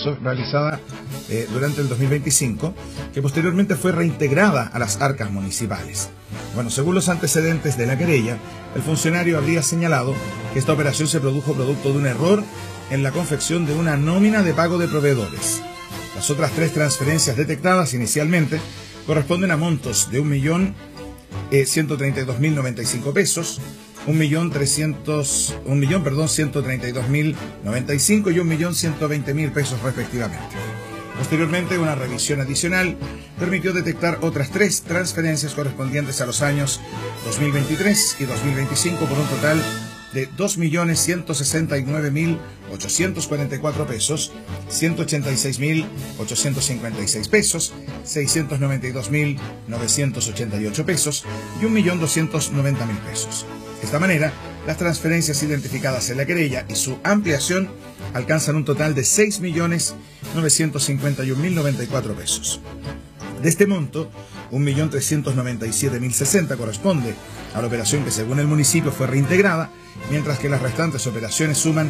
pesos realizada durante el 2025, que posteriormente fue reintegrada a las arcas municipales. Bueno, según los antecedentes de la querella, el funcionario habría señalado que esta operación se produjo producto de un error en la confección de una nómina de pago de proveedores. Las otras 3 transferencias detectadas inicialmente corresponden a montos de 1.132.095 pesos, 1.132.095 y 1.120.000 pesos respectivamente. Posteriormente, una revisión adicional permitió detectar otras 3 transferencias correspondientes a los años 2023 y 2025 por un total de 2.169.844 pesos, 186.856 pesos, 692.988 pesos y 1.290.000 pesos. De esta manera, las transferencias identificadas en la querella y su ampliación alcanzan un total de 6.951.094 pesos. De este monto, 1.397.060 corresponde a la operación que según el municipio fue reintegrada, mientras que las restantes operaciones suman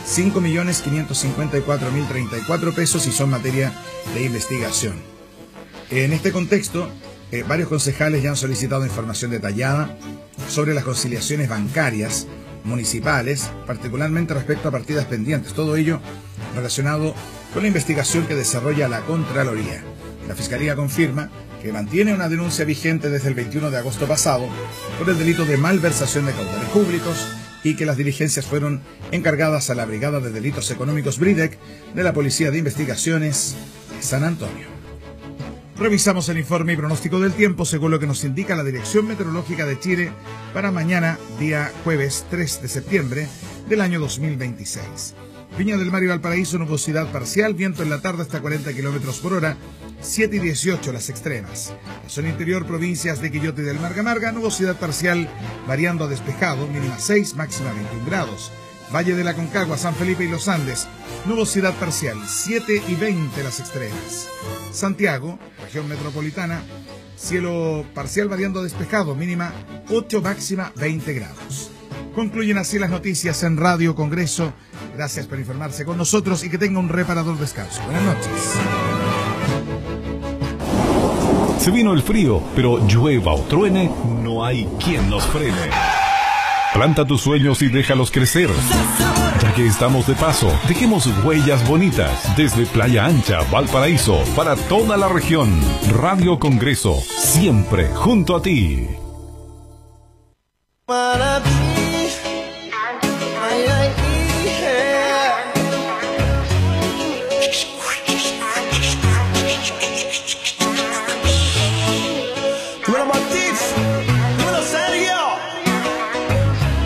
5.554.034 pesos y son materia de investigación. En este contexto, varios concejales ya han solicitado información detallada sobre las conciliaciones bancarias municipales, particularmente respecto a partidas pendientes, todo ello relacionado con la investigación que desarrolla la Contraloría. La Fiscalía confirma que mantiene una denuncia vigente desde el 21 de agosto pasado por el delito de malversación de caudales públicos y que las diligencias fueron encargadas a la Brigada de Delitos Económicos BRIDEC de la Policía de Investigaciones de San Antonio. Revisamos el informe y pronóstico del tiempo según lo que nos indica la Dirección Meteorológica de Chile para mañana, día jueves 3 de septiembre del año 2026. Viña del Mar y Valparaíso, nubosidad parcial, viento en la tarde hasta 40 km por hora, 7 y 18 las extremas. La zona interior, provincias de Quillota y del Marga, nubosidad parcial, variando a despejado, mínima 6, máxima 21 grados. Valle de la Concagua, San Felipe y Los Andes, nubosidad parcial, 7 y 20 las extremas. Santiago, región metropolitana, cielo parcial variando a despejado, mínima 8, máxima 20 grados. Concluyen así las noticias en Radio Congreso. Gracias por informarse con nosotros y que tenga un reparador descanso. Buenas noches. Se vino el frío, pero llueva o truene, no hay quien nos frene. Planta tus sueños y déjalos crecer. Ya que estamos de paso, dejemos huellas bonitas desde Playa Ancha, Valparaíso, para toda la región. Radio Congreso, siempre junto a ti. Para ti.